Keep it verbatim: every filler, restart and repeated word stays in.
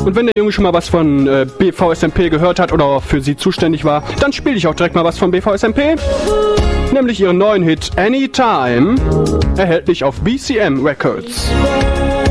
Und wenn der Junge schon mal was von äh, B V S M P gehört hat oder für sie zuständig war, dann spiele ich auch direkt mal was von B V S M P. Nämlich ihren neuen Hit Anytime, erhältlich auf B C M Records.